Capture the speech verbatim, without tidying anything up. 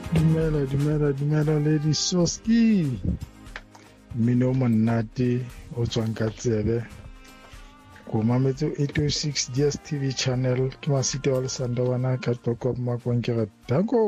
Dumela, dumela, dumela Lady Soski. Mmino o monate o tswang ka tsebe. Ko mametse eight oh six D S T V channel ke Masito wa Lesanda wana ka toko makong ke re danko.